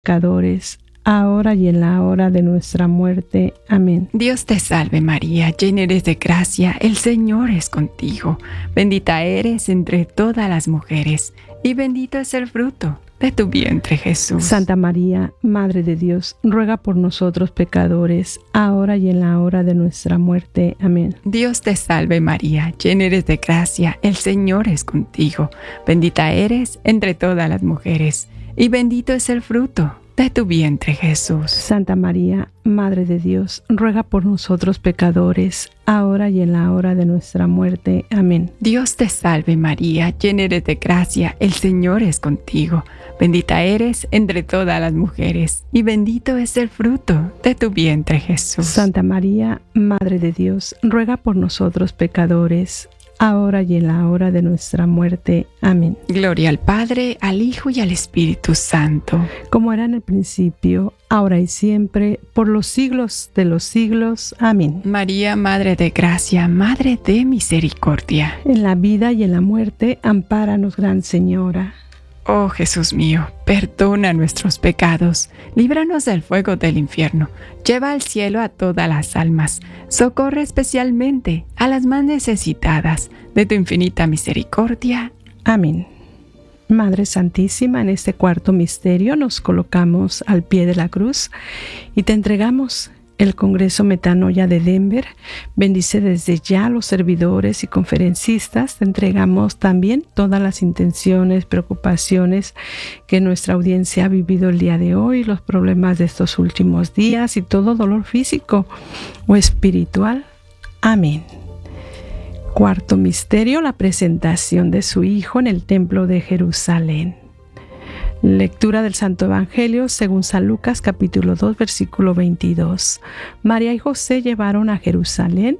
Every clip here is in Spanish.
pecadores, ahora y en la hora de nuestra muerte. Amén. Dios te salve María, llena eres de gracia, el Señor es contigo. Bendita eres entre todas las mujeres, y bendito es el fruto de tu vientre, Jesús. Santa María, Madre de Dios, ruega por nosotros pecadores, ahora y en la hora de nuestra muerte. Amén. Dios te salve María, llena eres de gracia, el Señor es contigo. Bendita eres entre todas las mujeres, y bendito es el fruto de tu vientre, Jesús. Santa María, Madre de Dios, ruega por nosotros pecadores, ahora y en la hora de nuestra muerte. Amén. Dios te salve María, llena eres de gracia, el Señor es contigo. Bendita eres entre todas las mujeres, y bendito es el fruto de tu vientre, Jesús. Santa María, Madre de Dios, ruega por nosotros pecadores, ahora y en la hora de nuestra muerte. Amén. Gloria al Padre, al Hijo y al Espíritu Santo. Como era en el principio, ahora y siempre, por los siglos de los siglos. Amén. María, Madre de Gracia, Madre de Misericordia. En la vida y en la muerte, ampáranos, Gran Señora. Oh Jesús mío, perdona nuestros pecados, líbranos del fuego del infierno, lleva al cielo a todas las almas, socorre especialmente a las más necesitadas de tu infinita misericordia. Amén. Madre Santísima, en este cuarto misterio nos colocamos al pie de la cruz y te entregamos el Congreso Metanoia de Denver. Bendice desde ya a los servidores y conferencistas. Te entregamos también todas las intenciones, preocupaciones que nuestra audiencia ha vivido el día de hoy, los problemas de estos últimos días y todo dolor físico o espiritual. Amén. Cuarto misterio, la presentación de su Hijo en el Templo de Jerusalén. Lectura del Santo Evangelio según San Lucas capítulo 2 versículo 22. María y José llevaron a Jerusalén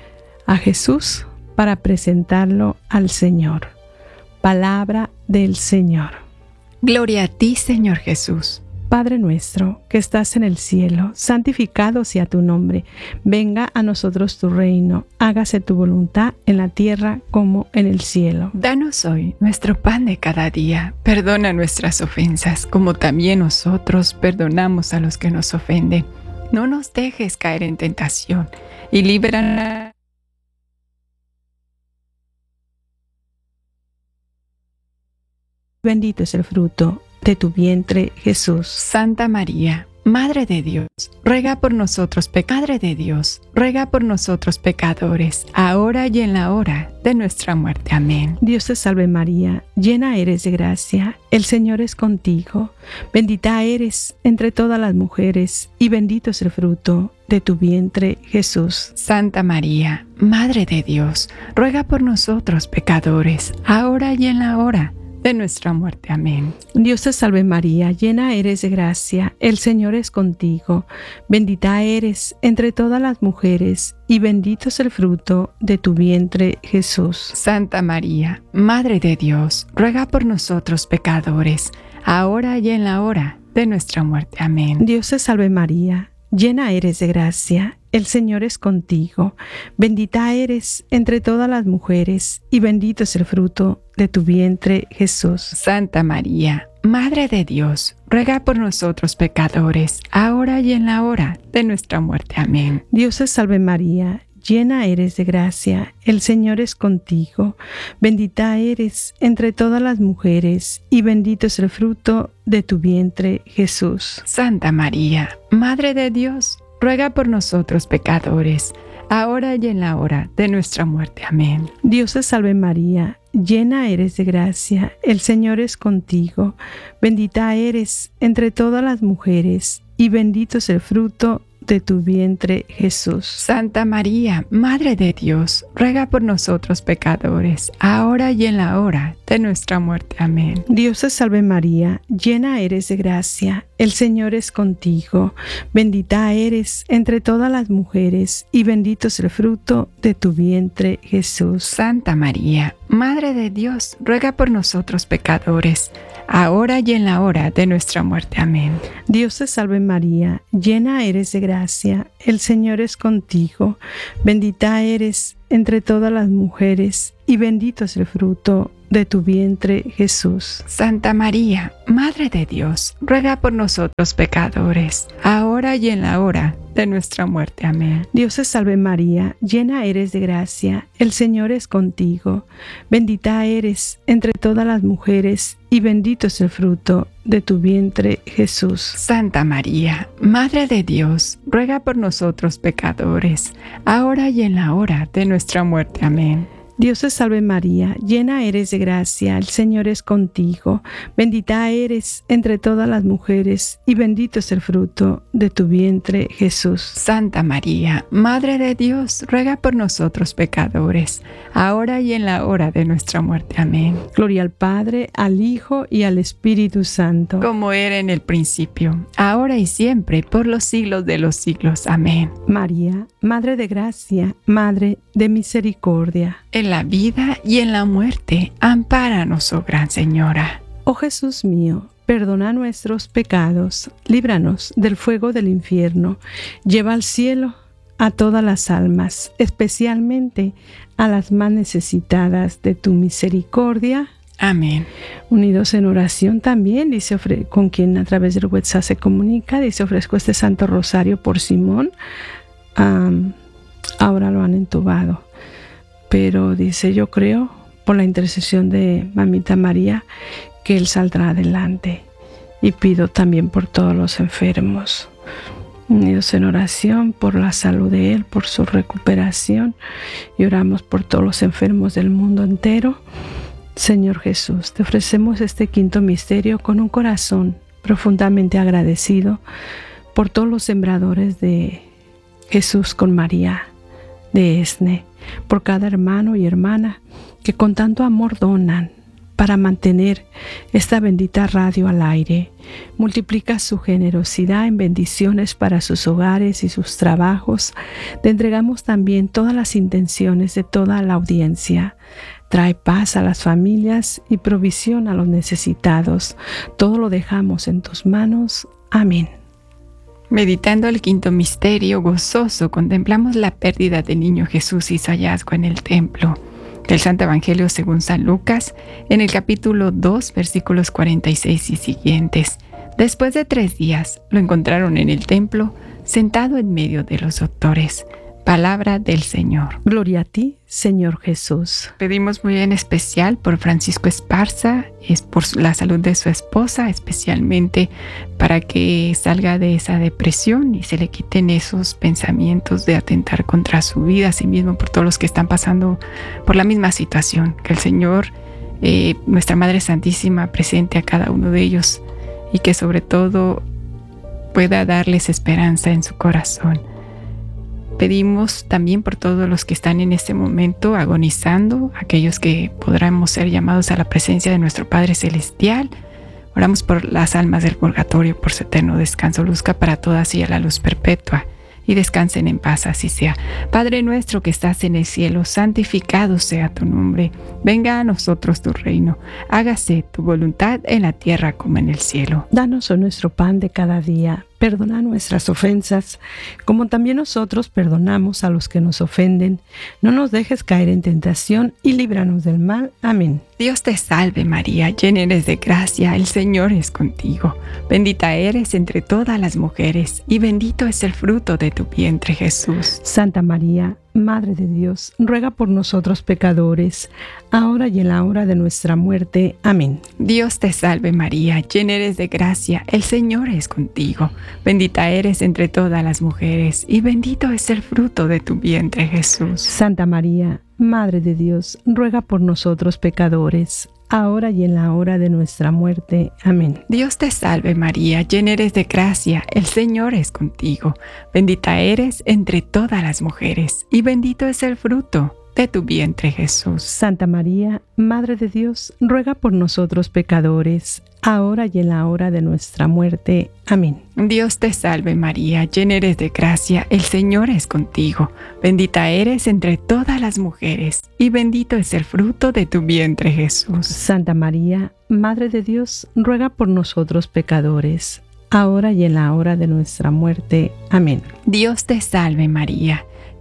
a Jesús para presentarlo al Señor. Palabra del Señor. Gloria a ti, Señor Jesús. Padre nuestro, que estás en el cielo, santificado sea tu nombre. Venga a nosotros tu reino. Hágase tu voluntad en la tierra como en el cielo. Danos hoy nuestro pan de cada día. Perdona nuestras ofensas, como también nosotros perdonamos a los que nos ofenden. No nos dejes caer en tentación y líbranos. Bendito es el fruto de tu vientre, Jesús. Santa María, Madre de Dios, ruega por nosotros, Padre de Dios, ruega por nosotros pecadores, ahora y en la hora de nuestra muerte. Amén. Dios te salve María, llena eres de gracia, el Señor es contigo. Bendita eres entre todas las mujeres, y bendito es el fruto de tu vientre, Jesús. Santa María, Madre de Dios, ruega por nosotros pecadores, ahora y en la hora de nuestra muerte. Amén. Dios te salve María, llena eres de gracia, el Señor es contigo. Bendita eres entre todas las mujeres, y bendito es el fruto de tu vientre, Jesús. Santa María, Madre de Dios, ruega por nosotros pecadores, ahora y en la hora de nuestra muerte. Amén. Dios te salve María, llena eres de gracia, el Señor es contigo. Bendita eres entre todas las mujeres, y bendito es el fruto de tu vientre, Jesús. Santa María, Madre de Dios, ruega por nosotros pecadores, ahora y en la hora de nuestra muerte. Amén. Dios te salve María, llena eres de gracia, el Señor es contigo. Bendita eres entre todas las mujeres, y bendito es el fruto de tu vientre, Jesús. Santa María, Madre de Dios, ruega por nosotros pecadores, ahora y en la hora de nuestra muerte. Amén. Dios te salve María, llena eres de gracia, el Señor es contigo. Bendita eres entre todas las mujeres, y bendito es el fruto de tu vientre, Jesús. Santa María, Madre de Dios, ruega por nosotros pecadores, ahora y en la hora de nuestra muerte. Amén. Dios te salve María, llena eres de gracia, el Señor es contigo. Bendita eres entre todas las mujeres, y bendito es el fruto de tu vientre, Jesús. Santa María, Madre de Dios, ruega por nosotros pecadores, ahora y en la hora de nuestra muerte. Amén. Dios te salve María, llena eres de gracia, el Señor es contigo. Bendita eres entre todas las mujeres, y bendito es el fruto de tu vientre, Jesús. Santa María, Madre de Dios, ruega por nosotros pecadores, ahora y en la hora de nuestra muerte. Amén. Dios te salve María, llena eres de gracia, el Señor es contigo. Bendita eres entre todas las mujeres, y bendito es el fruto de tu vientre, Jesús. Santa María, Madre de Dios, ruega por nosotros pecadores, ahora y en la hora de nuestra muerte. Amén. Dios te salve María, llena eres de gracia, el Señor es contigo. Bendita eres entre todas las mujeres, y bendito es el fruto de tu vientre, Jesús. Santa María, Madre de Dios, ruega por nosotros pecadores, ahora y en la hora de nuestra muerte. Amén. Gloria al Padre, al Hijo y al Espíritu Santo. Como era en el principio, ahora y siempre, por los siglos de los siglos. Amén. María, Madre de gracia, Madre de misericordia. En la vida y en la muerte, ampáranos, oh Gran Señora. Oh Jesús mío, perdona nuestros pecados, líbranos del fuego del infierno, lleva al cielo a todas las almas, especialmente a las más necesitadas de tu misericordia. Amén. Unidos en oración también, dice, con quien a través del WhatsApp se comunica, dice, ofrezco este Santo Rosario por Simón. Ahora lo han entubado, pero dice, yo creo por la intercesión de Mamita María que él saldrá adelante, y pido también por todos los enfermos, unidos en oración por la salud de él, por su recuperación, y oramos por todos los enfermos del mundo entero. Señor Jesús, te ofrecemos este quinto misterio con un corazón profundamente agradecido por todos los sembradores de Jesús con María de Esne, por cada hermano y hermana que con tanto amor donan para mantener esta bendita radio al aire. Multiplica su generosidad en bendiciones para sus hogares y sus trabajos. Te entregamos también todas las intenciones de toda la audiencia. Trae paz a las familias y provisión a los necesitados. Todo lo dejamos en tus manos. Amén. Meditando el quinto misterio gozoso, contemplamos la pérdida del niño Jesús y su hallazgo en el templo. Del Santo Evangelio según San Lucas, en el capítulo 2, versículos 46 y siguientes. Después de 3 días, lo encontraron en el templo, sentado en medio de los doctores. Palabra del Señor. Gloria a ti, Señor Jesús. Pedimos muy en especial por Francisco Esparza, es por la salud de su esposa, especialmente para que salga de esa depresión y se le quiten esos pensamientos de atentar contra su vida, a sí mismo, por todos los que están pasando por la misma situación. Que el Señor, nuestra Madre Santísima, presente a cada uno de ellos y que sobre todo pueda darles esperanza en su corazón. Pedimos también por todos los que están en este momento agonizando, aquellos que podremos ser llamados a la presencia de nuestro Padre Celestial. Oramos por las almas del purgatorio, por su eterno descanso. Luzca para todas y a la luz perpetua, y descansen en paz, así sea. Padre nuestro que estás en el cielo, santificado sea tu nombre. Venga a nosotros tu reino. Hágase tu voluntad en la tierra como en el cielo. Danos hoy nuestro pan de cada día. Perdona nuestras ofensas, como también nosotros perdonamos a los que nos ofenden. No nos dejes caer en tentación y líbranos del mal. Amén. Dios te salve María, llena eres de gracia, el Señor es contigo. Bendita eres entre todas las mujeres, y bendito es el fruto de tu vientre, Jesús. Santa María, Madre de Dios, ruega por nosotros pecadores, ahora y en la hora de nuestra muerte. Amén. Dios te salve María, llena eres de gracia, el Señor es contigo. Bendita eres entre todas las mujeres, y bendito es el fruto de tu vientre, Jesús. Santa María, Madre de Dios, ruega por nosotros pecadores, ahora y en la hora de nuestra muerte. Amén. Dios te salve María, llena eres de gracia, el Señor es contigo. Bendita eres entre todas las mujeres, y bendito es el fruto de tu vientre, Jesús. Santa María, Madre de Dios, ruega por nosotros pecadores, ahora y en la hora de nuestra muerte. Amén. Dios te salve María, llena eres de gracia, el Señor es contigo. Bendita eres entre todas las mujeres, y bendito es el fruto de tu vientre, Jesús. Santa María, Madre de Dios, ruega por nosotros pecadores, ahora y en la hora de nuestra muerte. Amén. Dios te salve María,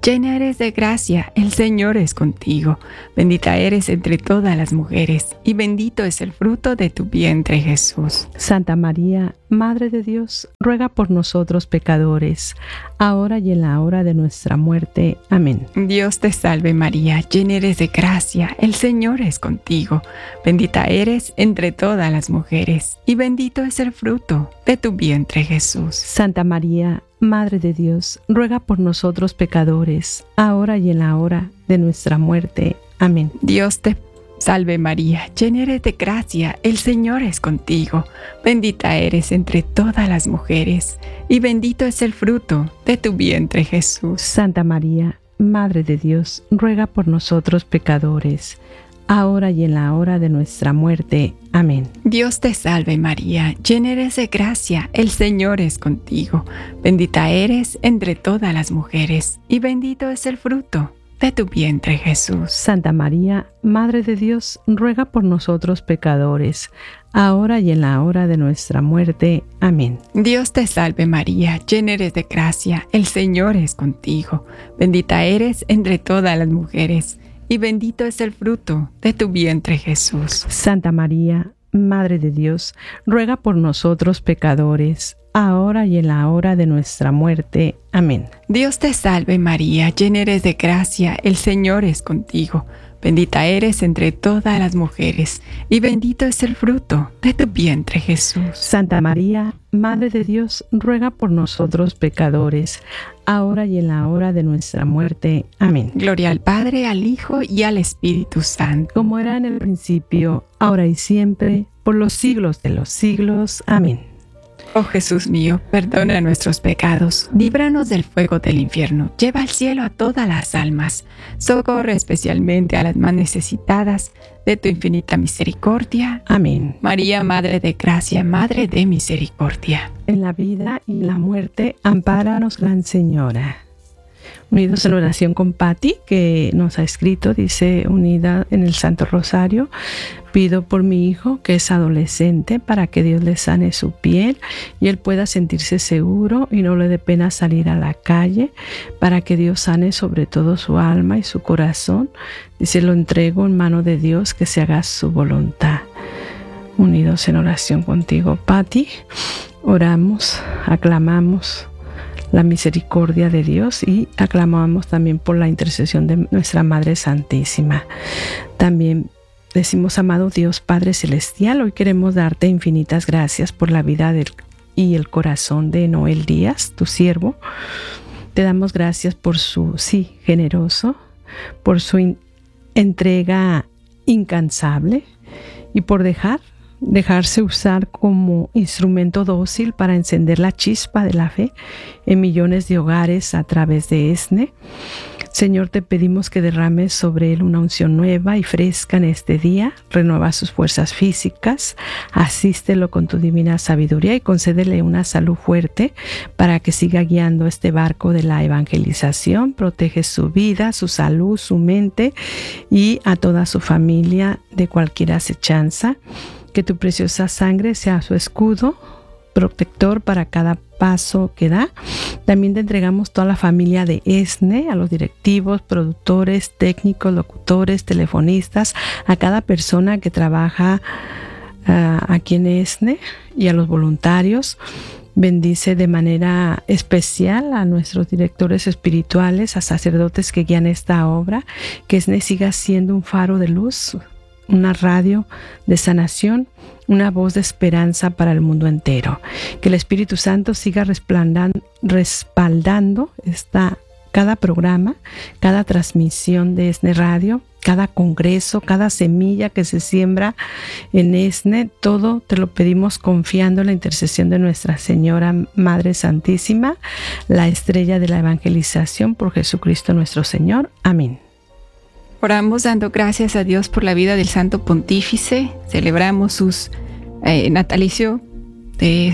llena eres de gracia, el Señor es contigo. Bendita eres entre todas las mujeres, y bendito es el fruto de tu vientre, Jesús. Santa María, Madre de Dios, ruega por nosotros pecadores, ahora y en la hora de nuestra muerte. Amén. Dios te salve María, llena eres de gracia, el Señor es contigo. Bendita eres entre todas las mujeres, y bendito es el fruto de tu vientre, Jesús. Santa María, Madre de Dios, ruega por nosotros pecadores, ahora y en la hora de nuestra muerte. Amén. Dios te salve María, llena eres de gracia, el Señor es contigo. Bendita eres entre todas las mujeres, y bendito es el fruto de tu vientre, Jesús. Santa María, Madre de Dios, ruega por nosotros pecadores, ahora y en la hora de nuestra muerte. Amén. Dios te salve María, llena eres de gracia, el Señor es contigo. Bendita eres entre todas las mujeres, y bendito es el fruto de tu vientre, Jesús. Santa María, Madre de Dios, ruega por nosotros pecadores, ahora y en la hora de nuestra muerte. Amén. Dios te salve María, llena eres de gracia, el Señor es contigo. Bendita eres entre todas las mujeres, y bendito es el fruto de tu vientre, Jesús. Santa María, Madre de Dios, ruega por nosotros pecadores, ahora y en la hora de nuestra muerte. Amén. Dios te salve María, llena eres de gracia, el Señor es contigo. Bendita eres entre todas las mujeres, y bendito es el fruto de tu vientre, Jesús. Santa María, Madre de Dios, ruega por nosotros pecadores, ahora y en la hora de nuestra muerte. Amén. Gloria al Padre, al Hijo y al Espíritu Santo. Como era en el principio, ahora y siempre, por los siglos de los siglos. Amén. Oh Jesús mío, perdona nuestros pecados, líbranos del fuego del infierno, lleva al cielo a todas las almas, socorre especialmente a las más necesitadas de tu infinita misericordia. Amén. María, Madre de Gracia, Madre de Misericordia. En la vida y la muerte, ampáranos, Gran Señora. Unidos en oración con Patti, que nos ha escrito, dice: unida en el Santo Rosario, pido por mi hijo que es adolescente para que Dios le sane su piel y él pueda sentirse seguro y no le dé pena salir a la calle, para que Dios sane sobre todo su alma y su corazón. Dice: lo entrego en mano de Dios, que se haga su voluntad. Unidos en oración contigo, Patti, oramos, aclamamos la misericordia de Dios y aclamamos también por la intercesión de nuestra Madre Santísima. También decimos: amado Dios Padre Celestial, hoy queremos darte infinitas gracias por la vida y el corazón de Noel Díaz, tu siervo. Te damos gracias por su sí generoso, por su entrega incansable y por dejarse usar como instrumento dócil para encender la chispa de la fe en millones de hogares a través de ESNE. Señor, te pedimos que derrames sobre él una unción nueva y fresca en este día, renueva sus fuerzas físicas, asístelo con tu divina sabiduría y concédele una salud fuerte para que siga guiando este barco de la evangelización. Protege su vida, su salud, su mente y a toda su familia de cualquier acechanza. Que tu preciosa sangre sea su escudo protector para cada paso que da. También te entregamos toda la familia de ESNE, a los directivos, productores, técnicos, locutores, telefonistas, a cada persona que trabaja aquí en ESNE y a los voluntarios. Bendice de manera especial a nuestros directores espirituales, a sacerdotes que guían esta obra, que ESNE siga siendo un faro de luz, una radio de sanación, una voz de esperanza para el mundo entero. Que el Espíritu Santo siga respaldando cada programa, cada transmisión de ESNE Radio, cada congreso, cada semilla que se siembra en ESNE. Todo te lo pedimos confiando en la intercesión de Nuestra Señora Madre Santísima, la estrella de la evangelización, por Jesucristo nuestro Señor. Amén. Oramos dando gracias a Dios por la vida del Santo Pontífice. Celebramos sus natalicio de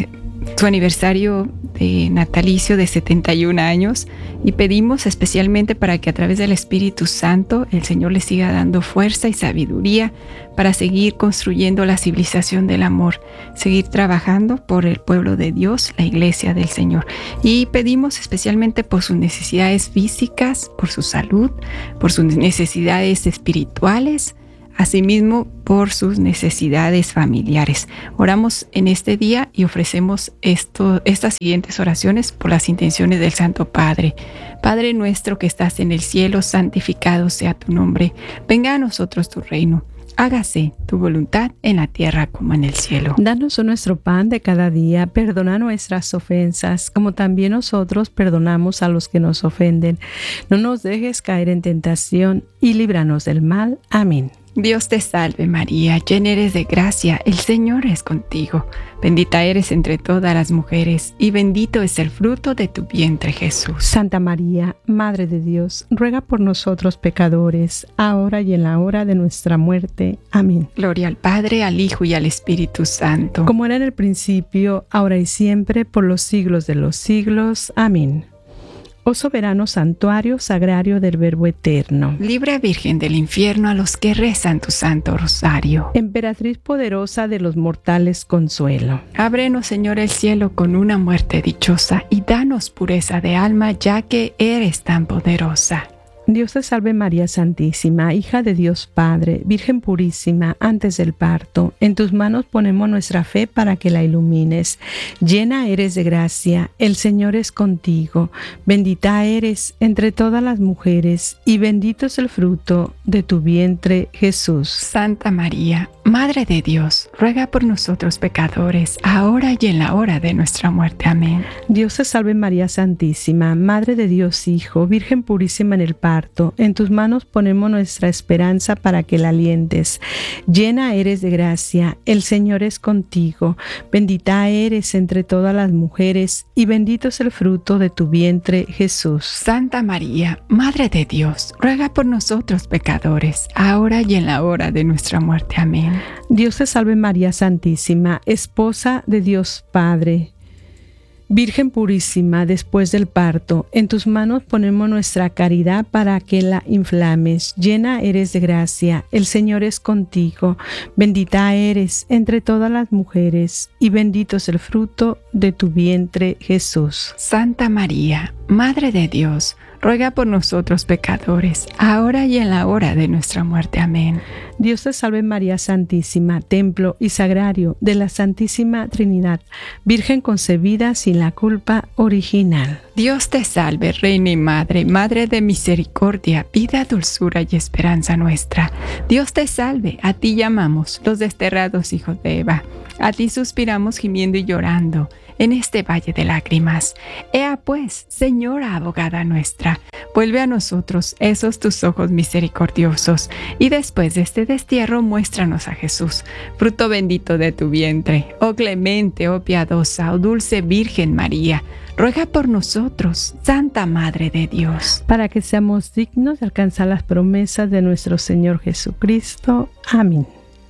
su aniversario de natalicio de 71 años y pedimos especialmente para que a través del Espíritu Santo el Señor les siga dando fuerza y sabiduría para seguir construyendo la civilización del amor, seguir trabajando por el pueblo de Dios, la iglesia del Señor. Y pedimos especialmente por sus necesidades físicas, por su salud, por sus necesidades espirituales, asimismo por sus necesidades familiares. Oramos en este día y ofrecemos estas siguientes oraciones por las intenciones del Santo Padre. Padre nuestro que estás en el cielo, santificado sea tu nombre. Venga a nosotros tu reino. Hágase tu voluntad en la tierra como en el cielo. Danos nuestro pan de cada día, perdona nuestras ofensas, como también nosotros perdonamos a los que nos ofenden. No nos dejes caer en tentación y líbranos del mal. Amén. Dios te salve María, llena eres de gracia, el Señor es contigo. Bendita eres entre todas las mujeres y bendito es el fruto de tu vientre Jesús. Santa María, Madre de Dios, ruega por nosotros pecadores, ahora y en la hora de nuestra muerte. Amén. Gloria al Padre, al Hijo y al Espíritu Santo. Como era en el principio, ahora y siempre, por los siglos de los siglos. Amén. Oh soberano santuario sagrario del Verbo eterno. Libra Virgen del infierno a los que rezan tu santo rosario. Emperatriz poderosa de los mortales consuelo. Ábrenos, Señor, el cielo con una muerte dichosa y danos pureza de alma, ya que eres tan poderosa. Dios te salve María Santísima, hija de Dios Padre, Virgen purísima, antes del parto. En tus manos ponemos nuestra fe para que la ilumines. Llena eres de gracia, el Señor es contigo. Bendita eres entre todas las mujeres y bendito es el fruto de tu vientre, Jesús. Santa María, Madre de Dios, ruega por nosotros pecadores, ahora y en la hora de nuestra muerte. Amén. Dios te salve María Santísima, Madre de Dios Hijo, Virgen purísima en el parto. En tus manos ponemos nuestra esperanza para que la alientes. Llena eres de gracia, el Señor es contigo. Bendita eres entre todas las mujeres y bendito es el fruto de tu vientre, Jesús. Santa María, Madre de Dios, ruega por nosotros pecadores, ahora y en la hora de nuestra muerte. Amén. Dios te salve María Santísima, Esposa de Dios Padre, Virgen purísima después del parto, en tus manos ponemos nuestra caridad para que la inflames. Llena eres de gracia, el Señor es contigo. Bendita eres entre todas las mujeres y bendito es el fruto de tu vientre, Jesús. Santa María, Madre de Dios, ruega por nosotros pecadores, ahora y en la hora de nuestra muerte. Amén. Dios te salve María Santísima, templo y sagrario de la Santísima Trinidad, Virgen concebida sin la culpa original. Dios te salve, Reina y Madre, Madre de misericordia, vida, dulzura y esperanza nuestra. Dios te salve, a ti llamamos, los desterrados hijos de Eva. A ti suspiramos gimiendo y llorando en este valle de lágrimas. Ea pues, Señora abogada nuestra, vuelve a nosotros esos tus ojos misericordiosos, y después de este destierro muéstranos a Jesús, fruto bendito de tu vientre. Oh clemente, oh piadosa, oh dulce Virgen María, ruega por nosotros, Santa Madre de Dios, para que seamos dignos de alcanzar las promesas de nuestro Señor Jesucristo. Amén.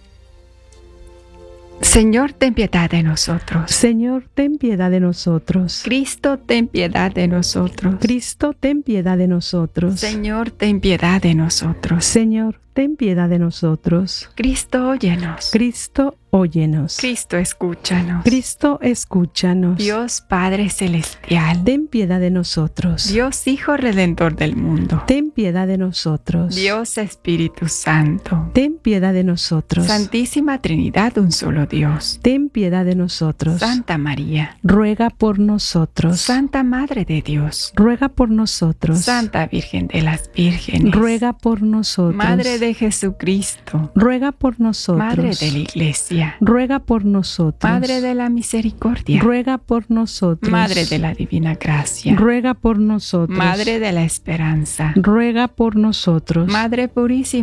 Señor, ten piedad de nosotros. Señor, ten piedad de nosotros. Cristo, ten piedad de nosotros. Cristo, ten piedad de nosotros. Señor, ten piedad de nosotros. Señor, ten piedad de nosotros. Cristo, óyenos. Cristo, óyenos. Cristo, escúchanos. Cristo, escúchanos. Dios Padre Celestial, ten piedad de nosotros. Dios Hijo Redentor del mundo, ten piedad de nosotros. Dios Espíritu Santo, ten piedad de nosotros. Santísima Trinidad, un solo Dios, ten piedad de nosotros. Santa María, ruega por nosotros. Santa Madre de Dios, ruega por nosotros. Santa Virgen de las Vírgenes, ruega por nosotros. Madre de Jesucristo, ruega por nosotros. Madre de la Iglesia, ruega por nosotros. Madre de la Misericordia, ruega por nosotros. Madre de la Divina Gracia, ruega por nosotros. Madre de la Esperanza, ruega por nosotros. Madre Purísima,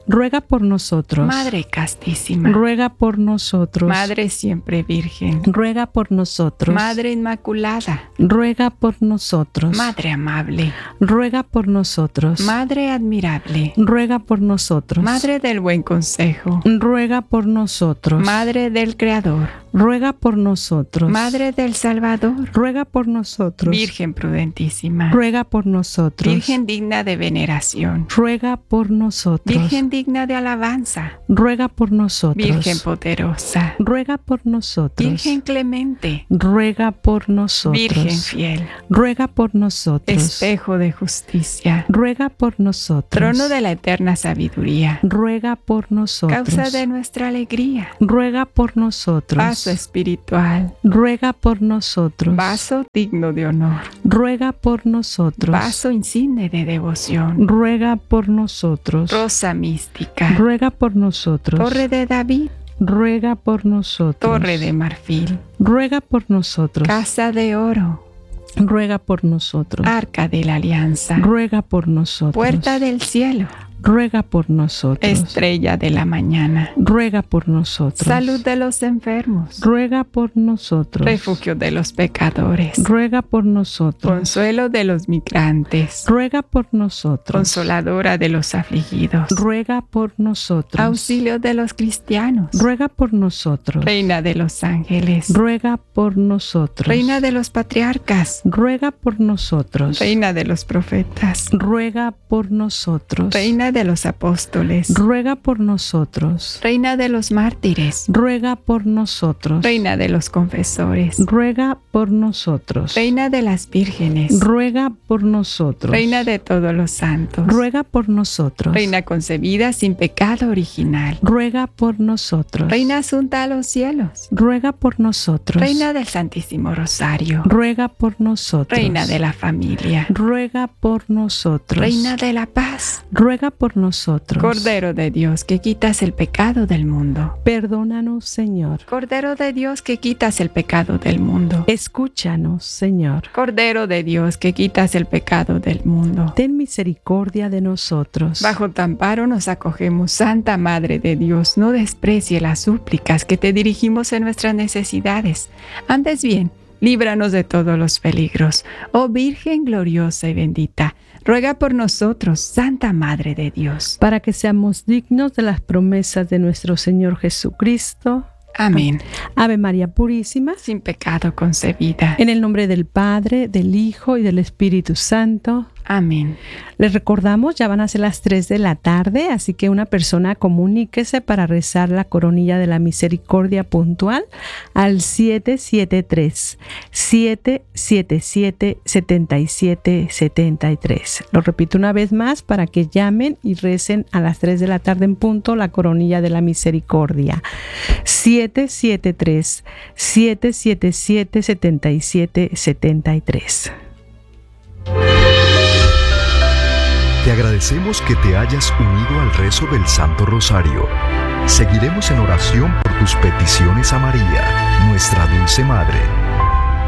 ruega por nosotros. Madre castísima, ruega por nosotros. Madre siempre virgen, ruega por nosotros. Madre inmaculada, ruega por nosotros. Madre amable, ruega por nosotros. Madre admirable, ruega por nosotros. Madre del buen consejo, ruega por nosotros. Madre del Creador, ruega por nosotros. Madre del Salvador, ruega por nosotros. Virgen prudentísima, ruega por nosotros. Virgen digna de veneración, ruega por nosotros. Virgen digna de alabanza, ruega por nosotros. Virgen poderosa, ruega por nosotros. Virgen clemente, ruega por nosotros. Virgen fiel, ruega por nosotros. espejo de justicia, ruega por nosotros. trono de la eterna sabiduría, ruega por nosotros. causa de nuestra alegría, ruega por nosotros. vaso espiritual, ruega por nosotros. vaso digno de honor, ruega por nosotros. vaso insigne de devoción, ruega por nosotros. rosa mística, ruega por nosotros. torre de David, ruega por nosotros. torre de marfil, ruega por nosotros. casa de oro, ruega por nosotros. arca de la alianza, ruega por nosotros. puerta del cielo, ruega por nosotros. estrella de la mañana, ruega por nosotros. salud de los enfermos, ruega por nosotros. refugio de los pecadores, ruega por nosotros. consuelo de los migrantes, ruega por nosotros. consoladora de los afligidos, ruega por nosotros. auxilio de los cristianos, ruega por nosotros. reina de los ángeles, ruega por nosotros. reina de los patriarcas, ruega por nosotros. reina de los profetas, ruega por nosotros. reina de los apóstoles, ruega por nosotros. reina de los mártires, ruega por nosotros. reina de los confesores, ruega por nosotros. reina de las vírgenes, ruega por nosotros. reina de todos los santos, ruega por nosotros. reina concebida sin pecado original, ruega por nosotros. reina asunta a los cielos, ruega por nosotros. reina del Santísimo Rosario, ruega por nosotros. reina de la familia, ruega por nosotros. reina de la paz, ruega por nosotros. Cordero de Dios que quitas el pecado del mundo, perdónanos, Señor. Cordero de Dios que quitas el pecado del mundo, Escúchanos, Señor. Cordero de Dios que quitas el pecado del mundo. Ten misericordia de nosotros. Bajo tu amparo nos acogemos, Santa Madre de Dios. No desprecie las súplicas que te dirigimos en nuestras necesidades. Antes bien, líbranos de todos los peligros. Oh Virgen gloriosa y bendita, ruega por nosotros, Santa Madre de Dios, para que seamos dignos de las promesas de nuestro Señor Jesucristo. Amén. Ave María Purísima, Sin pecado concebida. en el nombre del Padre, del Hijo y del Espíritu Santo. Amén. Les recordamos, ya van a ser las 3 de la tarde, así que una persona comuníquese para rezar la coronilla de la misericordia puntual al 773-777-7773. Lo repito una vez más para que llamen y recen a las 3 de la tarde en punto la coronilla de la misericordia. 773-777-7773. Te agradecemos que te hayas unido al rezo del Santo Rosario. Seguiremos en oración por tus peticiones a María, nuestra dulce Madre.